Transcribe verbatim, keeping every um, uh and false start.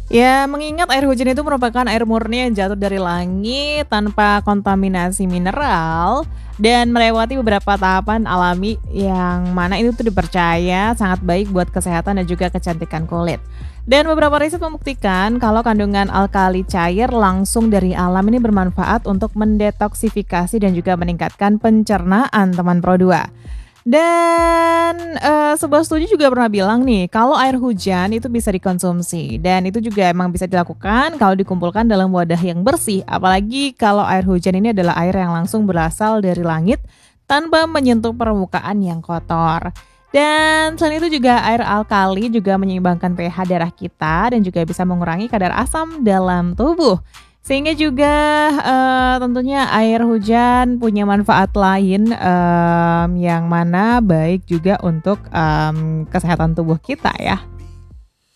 Ya, mengingat air hujan itu merupakan air murni yang jatuh dari langit tanpa kontaminasi mineral dan melewati beberapa tahapan alami yang mana itu tuh dipercaya sangat baik buat kesehatan dan juga kecantikan kulit. Dan beberapa riset membuktikan kalau kandungan alkali cair langsung dari alam ini bermanfaat untuk mendetoksifikasi dan juga meningkatkan pencernaan teman Pro dua. Dan, eee, sebuah studi juga pernah bilang nih, kalau air hujan itu bisa dikonsumsi dan itu juga emang bisa dilakukan kalau dikumpulkan dalam wadah yang bersih, apalagi kalau air hujan ini adalah air yang langsung berasal dari langit tanpa menyentuh permukaan yang kotor. Dan selain itu juga air alkali juga menyeimbangkan pH darah kita dan juga bisa mengurangi kadar asam dalam tubuh. Sehingga juga, eee, tentunya air hujan punya manfaat lain, mmm, yang mana baik juga untuk, mmm, kesehatan tubuh kita ya.